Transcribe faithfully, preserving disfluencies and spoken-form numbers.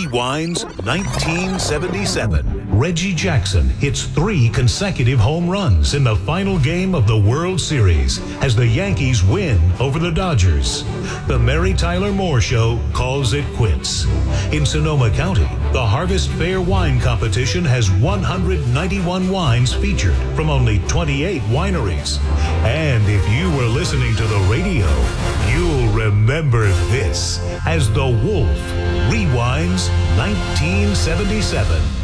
Rewinds nineteen seventy-seven. Reggie Jackson hits three consecutive home runs in the final game of the World Series as the Yankees win over the Dodgers. The Mary Tyler Moore Show calls it quits. In Sonoma County, the Harvest Fair Wine Competition has one hundred ninety-one wines featured from only twenty-eight wineries. And if you were listening to the radio, you'll remember this as The Wolf Rewinds nineteen seventy-seven.